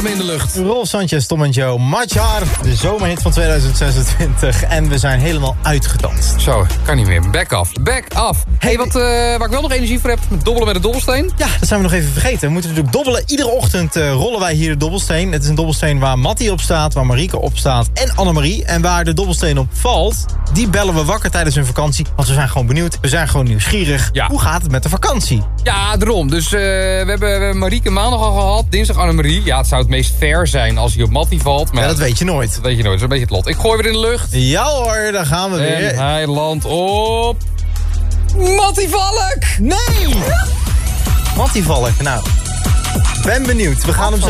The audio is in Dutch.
armen in de lucht. Rolf Sanchez, Tom en Joe, Madjar, de zomerhit van 2026. En we zijn helemaal uitgedanst. Zo, kan niet meer. Back off. Back off. Hey, waar ik wel nog energie voor heb, dobbelen met de dobbelsteen. Ja, dat zijn we nog even vergeten. We moeten natuurlijk dobbelen. Iedere ochtend rollen wij hier de dobbelsteen. Het is een dobbelsteen waar Mattie op staat, waar Marieke op staat en Annemarie. En waar de dobbelsteen op valt, die bellen we wakker tijdens hun vakantie. Want we zijn gewoon benieuwd, we zijn gewoon nieuwsgierig. Ja. Hoe gaat het met de vakantie? Ja, daarom. Dus we hebben Marieke maandag al gehad, dinsdag Annemarie. Ja, het zou het meest fair zijn als hij op Mattie valt. Maar Ja, dat weet je nooit. dat weet je nooit, dat is een beetje het lot. Ik gooi weer in de lucht. Ja hoor, daar gaan we weer. En hij landt op... Mattie Valk! Nee! Mattie Valk, nou. Ben benieuwd. We gaan hem zo